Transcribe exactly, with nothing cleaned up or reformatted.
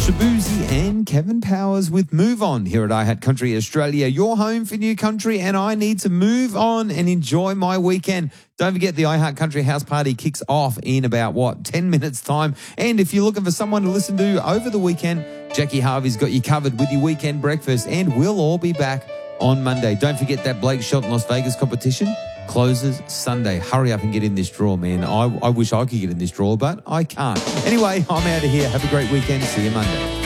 Shabuzi and Kevin Powers with Move On here at iHat Country Australia, your home for new country, and I need to move on and enjoy my weekend. Don't forget the iHat Country House Party kicks off in about, what, ten minutes time. And if you're looking for someone to listen to over the weekend, Jackie Harvey's got you covered with your weekend breakfast, and we'll all be back on Monday. Don't forget that Blake Shelton Las Vegas competition closes Sunday. Hurry up and get in this draw, man. I, I wish I could get in this draw, but I can't. Anyway, I'm out of here. Have a great weekend. See you Monday.